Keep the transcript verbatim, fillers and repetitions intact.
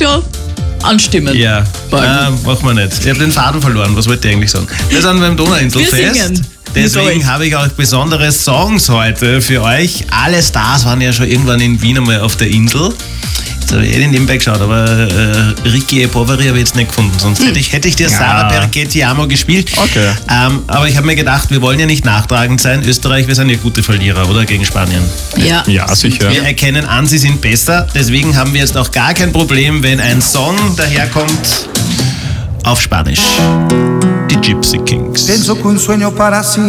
schon anstimmen. Ja, ähm, machen wir nicht. Ich habe den Faden verloren. Was wollte ich eigentlich sagen? Wir sind beim Donauinselfest. Deswegen habe ich auch besondere Songs heute für euch. Alle Stars waren ja schon irgendwann in Wien einmal auf der Insel. Jetzt habe ich eh nebenbei geschaut, aber äh, Ricky E. Poveri habe ich jetzt nicht gefunden. Sonst hätte ich, hätte ich dir ja. Sarah Pergetti-Amo gespielt. Okay. Ähm, aber ich habe mir gedacht, wir wollen ja nicht nachtragend sein. Österreich, wir sind ja gute Verlierer, oder? Gegen Spanien. Ja, ja sicher. Wir erkennen an, sie sind besser. Deswegen haben wir jetzt auch gar kein Problem, wenn ein Song daherkommt auf Spanisch. Die Gypsy Kings. Pienso que un sueño para